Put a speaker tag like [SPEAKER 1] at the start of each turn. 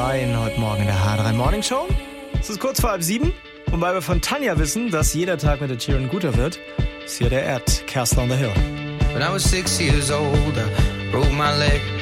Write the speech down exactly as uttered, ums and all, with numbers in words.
[SPEAKER 1] neun heute Morgen in der H drei Morning Show. Es ist kurz vor halb sieben. Und weil wir von Tanja wissen, dass jeder Tag mit der Sheeran guter wird, ist hier der Erd, Castle on the Hill.
[SPEAKER 2] When I was six years old, I broke my leg.